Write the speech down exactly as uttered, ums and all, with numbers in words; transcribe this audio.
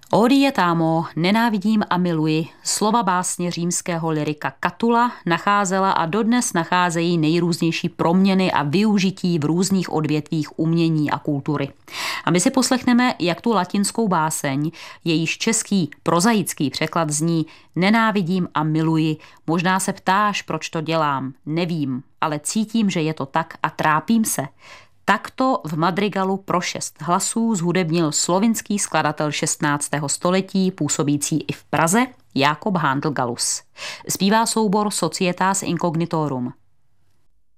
Odie támo, nenávidím a miluji, slova básně římského lyrika Catula nacházela a dodnes nacházejí nejrůznější proměny a využití v různých odvětvích umění a kultury. A my si poslechneme, jak tu latinskou báseň, jejíž český prozaický překlad zní Nenávidím a miluji, možná se ptáš, proč to dělám, nevím, ale cítím, že je to tak a trápím se. Takto v madrigalu pro šest hlasů zhudebnil slovinský skladatel šestnáctého století, působící i v Praze, Jákob Handl Gallus. Zpívá soubor Societas Incognitorum.